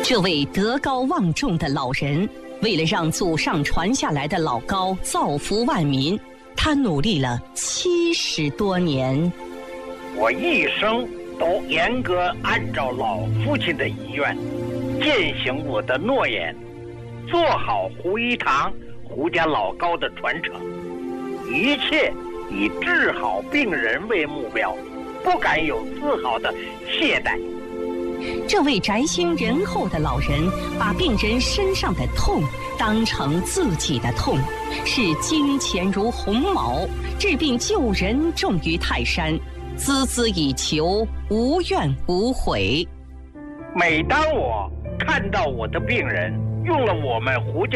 这位德高望重的老人，为了让祖上传下来的老高造福万民，他努力了70多年。 我一生都严格按照老父亲的遗愿，践行我的诺言，做好胡一堂、胡家老高的传承，一切以治好病人为目标，不敢有丝毫的懈怠。 这位宅心仁厚的老人，把病人身上的痛当成自己的痛，视金钱如鸿毛，治病救人重于泰山，孜孜以求，无怨无悔。 每当我看到我的病人用了我们胡家